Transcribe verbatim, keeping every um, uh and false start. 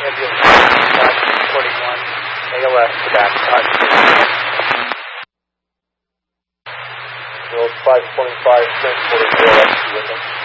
ambulance five forty-one, A L S to that side. five twenty-five, transporting A L S to Wyndham.